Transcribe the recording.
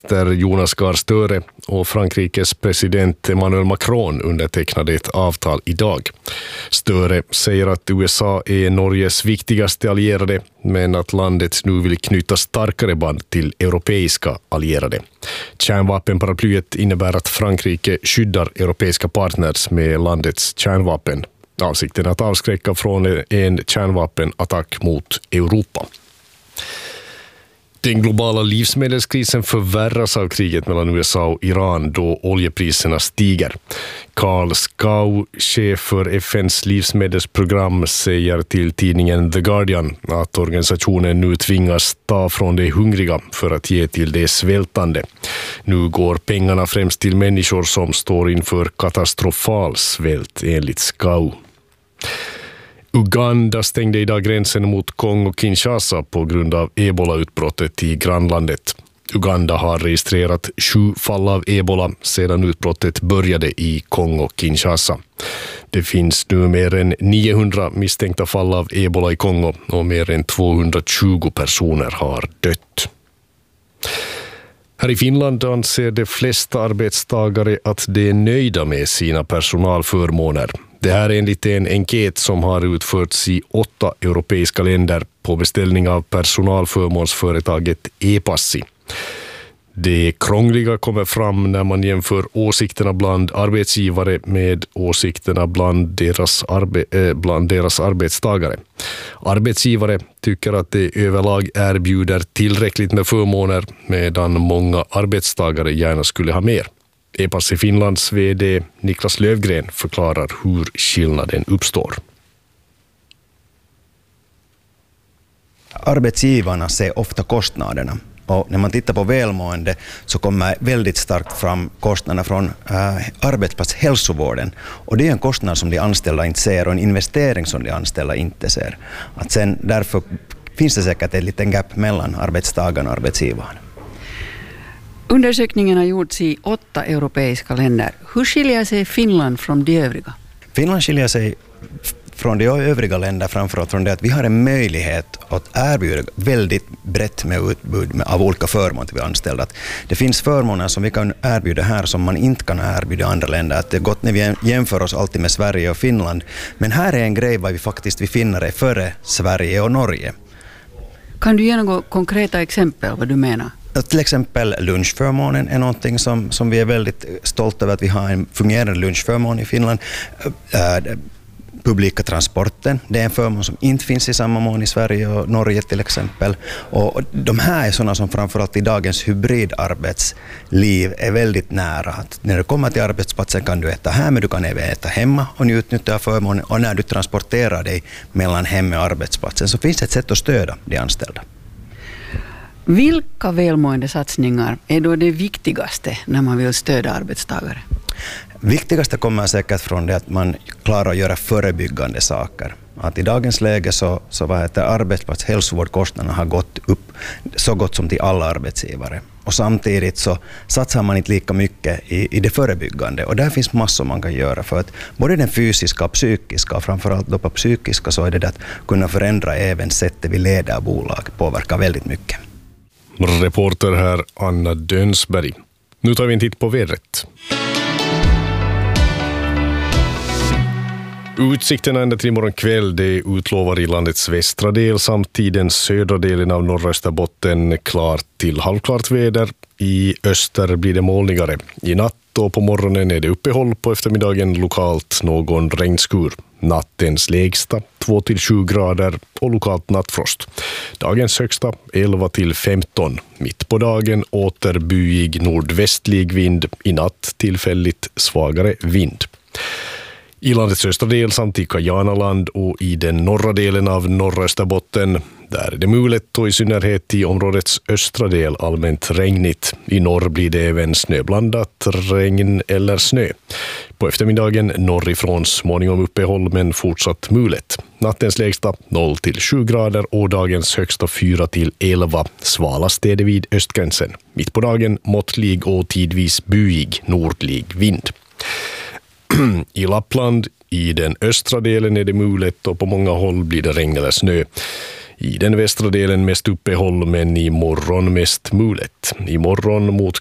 Där Jonas Gahr Støre och Frankrikes president Emmanuel Macron undertecknade ett avtal idag. Støre säger att USA är Norges viktigaste allierade, men att landet nu vill knyta starkare band till europeiska allierade. Kärnvapenparaplyet innebär att Frankrike skyddar europeiska partners med landets kärnvapen. Avsikten att avskräcka från en kärnvapenattack mot Europa. Den globala livsmedelskrisen förvärras av kriget mellan USA och Iran då oljepriserna stiger. Carl Skau, chef för FNs livsmedelsprogram, säger till tidningen The Guardian att organisationen nu tvingas ta från de hungriga för att ge till de svältande. Nu går pengarna främst till människor som står inför katastrofal svält, enligt Skau. Uganda stängde idag gränsen mot Kongo-Kinshasa på grund av ebola-utbrottet i grannlandet. Uganda har registrerat 7 fall av ebola sedan utbrottet började i Kongo-Kinshasa. Det finns nu mer än 900 misstänkta fall av ebola i Kongo och mer än 220 personer har dött. Här i Finland anser de flesta arbetstagare att de är nöjda med sina personalförmåner. Det här är enligt en enkät som har utförts i 8 europeiska länder på beställning av personalförmånsföretaget E-Passi. Det krångliga kommer fram när man jämför åsikterna bland arbetsgivare med åsikterna bland deras arbetstagare. Arbetsgivare tycker att det överlag erbjuder tillräckligt med förmåner, medan många arbetstagare gärna skulle ha mer. E-Passi Finlands vd Niklas Lövgren förklarar hur skillnaden uppstår. Arbetsgivarna ser ofta kostnaderna. Och när man tittar på välmående så kommer väldigt starkt fram kostnaderna från arbetsplatshälsovården. Och det är en kostnad som de anställda inte ser och en investering som de anställda inte ser. Att sen, därför finns det säkert ett litet gap mellan arbetstagarna och arbetsgivarna. Undersökningen har gjorts i 8 europeiska länder. Hur skiljer sig Finland från de övriga? Finland skiljer sig från de övriga länder framförallt från det att vi har en möjlighet att erbjuda väldigt brett med utbud av olika förmåner till vi anställda. Det finns förmåner som vi kan erbjuda här som man inte kan erbjuda i andra länder. Att det är gott när vi jämför oss alltid med Sverige och Finland. Men här är en grej vad vi finner är före Sverige och Norge. Kan du ge några konkreta exempel vad du menar? Till exempel lunchförmånen är någonting som vi är väldigt stolta över att vi har en fungerande lunchförmån i Finland. Publika transporten, det är en förmån som inte finns i samma mån i Sverige och Norge till exempel. Och de här är sådana som framförallt i dagens hybridarbetsliv är väldigt nära. Att när du kommer till arbetsplatsen kan du äta här, men du kan även äta hemma och utnyttja förmånen. Och när du transporterar dig mellan hem och arbetsplatsen så finns det ett sätt att stödja de anställda. Vilka välmående satsningar är då det viktigaste när man vill stödja arbetstagare? Viktigaste kommer säkert från det att man klarar att göra förebyggande saker. Att i dagens läge så arbetsplatshälsovårdskostnaderna har gått upp så gott som till alla arbetsgivare. Och samtidigt så satsar man inte lika mycket i det förebyggande. Och där finns massor man kan göra för att både den fysiska och psykiska, och framförallt då på psykiska så är det att kunna förändra även sättet vi leder bolag påverkar väldigt mycket. Reporter här Anna Dönsberg. Nu tar vi en titt på vädret. Utsikterna ända till imorgon kväll, det utlovar i landets västra del samt i den södra delen av norra Österbotten klart till halvklart väder. I öster blir det molnigare. I natt och på morgonen är det uppehåll, på eftermiddagen lokalt någon regnskur. Nattens lägsta 2-7 grader och lokalt nattfrost. Dagens högsta 11-15. Mitt på dagen åter byig nordvästlig vind. I natt tillfälligt svagare vind. I landets östra del samt i Kajanaland och i den norra delen av norra Österbotten, där är det mulet och i synnerhet i områdets östra del allmänt regnigt. I norr blir det även snöblandat regn eller snö. På eftermiddagen norrifrån småningom uppehåll men fortsatt mulet. Nattens lägsta 0-7 grader och dagens högsta 4-11. Svalast är det vid östgränsen. Mitt på dagen måttlig och tidvis byig nordlig vind. I Lappland, i den östra delen är det mulet och på många håll blir det regn eller snö. I den västra delen mest uppehåll, men imorgon mest mulet. Imorgon mot